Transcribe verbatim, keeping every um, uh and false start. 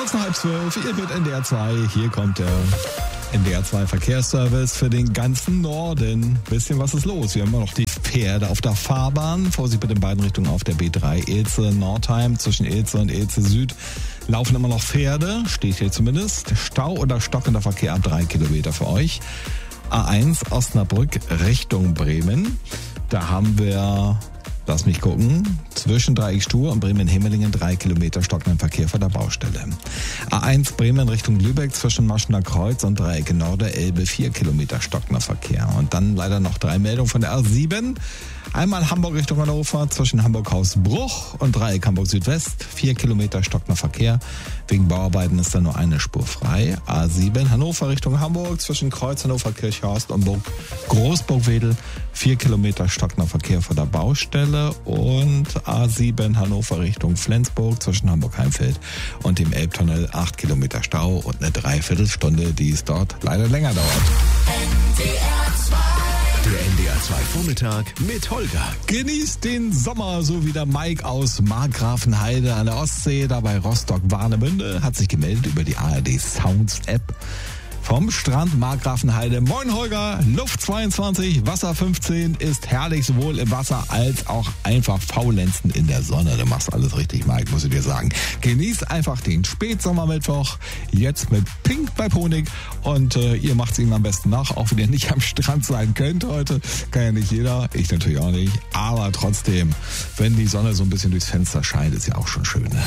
Kurz nach halb zwölf, ihr hört N D R zwei. Hier kommt der N D R zwei Verkehrsservice für den ganzen Norden. Bisschen was ist los? Wir haben immer noch die Pferde auf der Fahrbahn. Vorsicht bitte in beiden Richtungen auf der B drei. Ilze-Nordheim, zwischen Ilze und Ilze Süd laufen immer noch Pferde. Steht hier zumindest. Stau oder stockender Verkehr ab drei Kilometer für euch. A eins Osnabrück Richtung Bremen. Da haben wir... Lass mich gucken. Zwischen Dreieckstuhl und Bremen-Hemmelingen drei Kilometer stockenden Verkehr vor der Baustelle. A eins Bremen Richtung Lübeck zwischen Maschener Kreuz und Dreiecke Norde Elbe vier Kilometer stockender Verkehr. Und dann leider noch drei Meldungen von der A sieben. Einmal Hamburg Richtung Hannover zwischen Hamburg-Hausbruch und Dreieck Hamburg Südwest. vier Kilometer stockender Verkehr. Wegen Bauarbeiten ist da nur eine Spur frei. A sieben Hannover Richtung Hamburg zwischen Kreuz Hannover Kirchhorst und Burg Großburgwedel. vier Kilometer stockender Verkehr vor der Baustelle. Und A sieben Hannover Richtung Flensburg zwischen Hamburg-Heimfeld und dem Elbtunnel. acht Kilometer Stau und eine Dreiviertelstunde, die es dort leider länger dauert. N D R zwei. Der N D R zwei Vormittag mit Holger. Genießt den Sommer, so wie der Mike aus Markgrafenheide an der Ostsee, dabei Rostock-Warnemünde, hat sich gemeldet über die A R D Sounds App. Vom Strand Markgrafenheide. Moin Holger, Luft zweiundzwanzig, Wasser fünfzehn, ist herrlich sowohl im Wasser als auch einfach faulenzen in der Sonne. Du machst alles richtig, Mike, muss ich dir sagen. Genieß einfach den Spätsommermittwoch, jetzt mit Pink bei Honig und äh, ihr macht es ihm am besten nach, auch wenn ihr nicht am Strand sein könnt heute. Kann ja nicht jeder, ich natürlich auch nicht, aber trotzdem, wenn die Sonne so ein bisschen durchs Fenster scheint, ist ja auch schon schön. Ne?